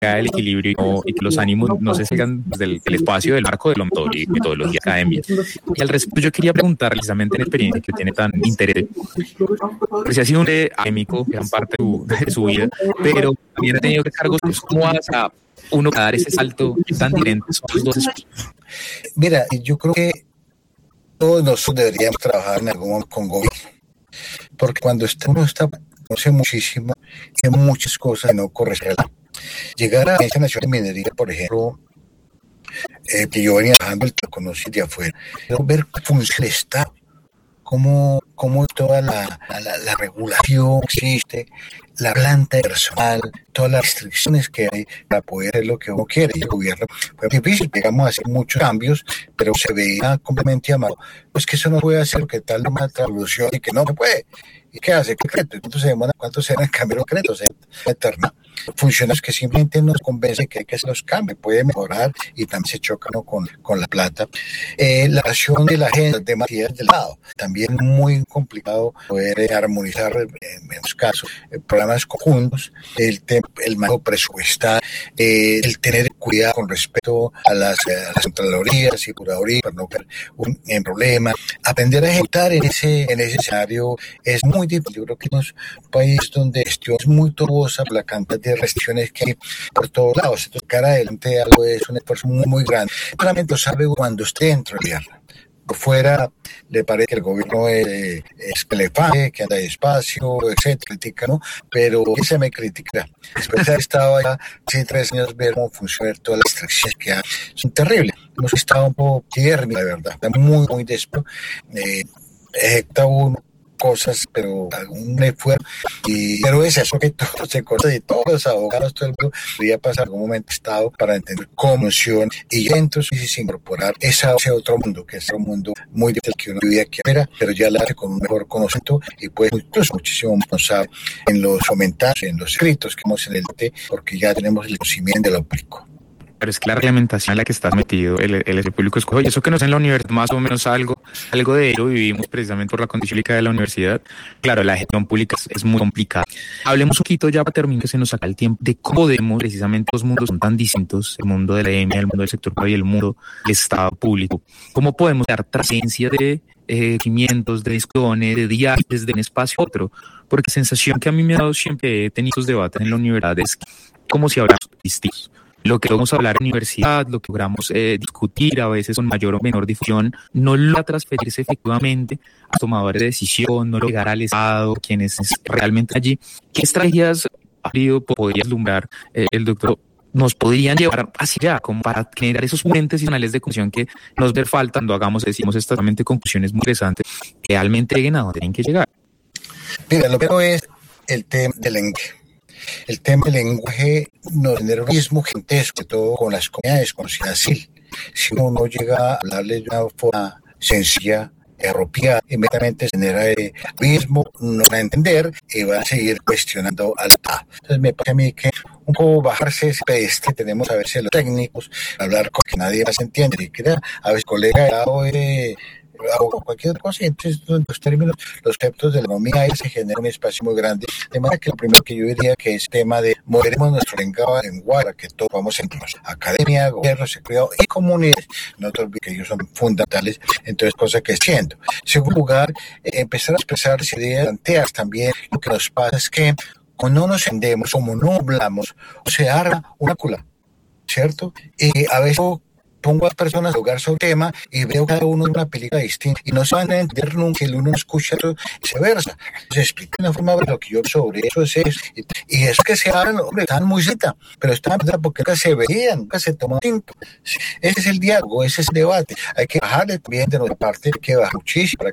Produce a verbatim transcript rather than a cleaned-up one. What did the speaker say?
el equilibrio y, no, y que los ánimos no se salgan del, del espacio del marco de la metodología academia. Y al respecto yo quería preguntar precisamente en la experiencia que tiene tan interés, porque si ha sido un académico gran parte de su, de su vida, pero también ha tenido cargos, pues, ¿cómo vas a uno a dar ese salto tan diferente a los dos espacios? Mira, yo creo que todos nosotros deberíamos trabajar en algún momento con gobierno, porque cuando uno está, conoce muchísimo, hay muchas cosas que no corresponden. Llegar a la Agencia Nacional de Minería, por ejemplo, eh, que yo venía trabajando, el que conocí de afuera, pero ver cómo funciona el Estado, cómo, cómo toda la, la, la regulación existe, la planta de personal, todas las restricciones que hay para poder hacer lo que uno quiere. Y el gobierno fue difícil, llegamos a hacer muchos cambios, pero se veía completamente amado. Pues que eso no puede hacer, que tal una revolución y que no se puede. ¿Y qué hace? ¿Qué decreto? ¿Cuánto se demora? ¿Cuánto se dan el cambio de decretos? Eterna. Funcionarios que simplemente nos convencen que hay que hacer los cambios, puede mejorar y también se chocan, ¿no?, con, con la plata. Eh, la acción de la agenda de materias del lado, también muy complicado poder eh, armonizar en menos casos, eh, programas conjuntos, el, te, el manejo presupuestal, eh, el tener cuidado con respecto a las, a las contralorías y curadurías para no caer un en problema. Aprender a ejecutar en ese, en ese escenario es muy difícil. Yo creo que es un país donde la gestión es muy tortuosa por la cantidad de restricciones que hay por todos lados. Entonces, cara adelante algo es un esfuerzo muy, muy grande. Solamente lo sabe cuando esté dentro del gobierno. Por fuera le parece que el gobierno es, es que le falle, que anda despacio, etcétera, critica, ¿no? Pero ¿qué se me critica? Después de haber estado allá hace tres años, ver cómo funcionan todas las restricciones que hay. Son terribles. Hemos estado un poco tiernos, la verdad. Está muy, muy despacio. Eh, ejecuta uno cosas, pero algún esfuerzo, y, pero es eso que todo se corta de todos los abogados, todo el mundo podría pasar algún momento estado para entender cómo funciona y entonces incorporar esa, ese otro mundo, que es un mundo muy difícil que uno vivía aquí afuera, pero ya la hace con un mejor conocimiento y pues incluso muchísimo más sabe en los comentarios, en los escritos que hemos en el T, porque ya tenemos el conocimiento de lo público. Pero es que la reglamentación en la que estás metido, el, el, el público escoge, y eso que no es en la universidad, más o menos algo, algo de ello vivimos precisamente por la condición pública de la universidad. Claro, la gestión pública es, es muy complicada. Hablemos un poquito ya para terminar, que se nos saca el tiempo, de cómo podemos, precisamente los mundos son tan distintos, el mundo de la academia, el mundo del sector privado y el mundo del Estado público. ¿Cómo podemos dar trascendencia de eh, cimientos, de discusiones, de diálogos desde un espacio a otro? Porque la sensación que a mí me ha dado siempre, he tenido estos debates en la universidad, es como si habláramos distintos. Lo que vamos a hablar en la universidad, lo que logramos eh, discutir a veces con mayor o menor difusión, no logra transferirse efectivamente a tomadores de decisión, no logra llegar al Estado, quienes realmente allí. ¿Qué estrategias ha habido, podría alumbrar eh, el doctor? Nos podrían llevar hacia allá, como para generar esos puentes y canales de conexión que nos ver falta cuando hagamos, decimos exactamente conclusiones muy interesantes, que realmente lleguen a donde tienen que llegar. Mira, lo primero es el tema del lenguaje. El tema del lenguaje nos genera un mismo gigantesco, sobre todo con las comunidades, con la así. Si uno no llega a hablarle de una forma sencilla, apropiada, inmediatamente se genera el mismo, no van a entender y van a seguir cuestionando al Estado. Entonces me parece a mí que un poco bajarse ese pedestal, tenemos a veces los técnicos, hablar con que nadie más entiende, y que a veces colega de lado de o cualquier otra cosa, y entonces los términos, los conceptos de la economía ahí se genera un espacio muy grande, de manera que lo primero que yo diría que es el tema de moderemos nuestro lenguaje, lenguaje, que todos vamos a entender, academia, gobierno, seguridad y comunidades, no te olvides que ellos son fundamentales, entonces cosa que siento. En segundo lugar, eh, empezar a expresar ideas planteadas también, lo que nos pasa es que como no nos entendemos, como no hablamos, se arma una cula, ¿cierto? Y a veces pongo a las personas a jugar sobre el tema y veo cada uno en una película distinta y no se van a entender nunca, el uno escucha y viceversa. Se explica de una forma lo que yo sobre eso es eso. Y eso que se hablan, hombre, están muy cerca, pero están porque nunca se veían, nunca se toman tiempo. Ese es el diálogo, ese es el debate. Hay que bajarle también de nuestra parte, hay que bajar muchísimo para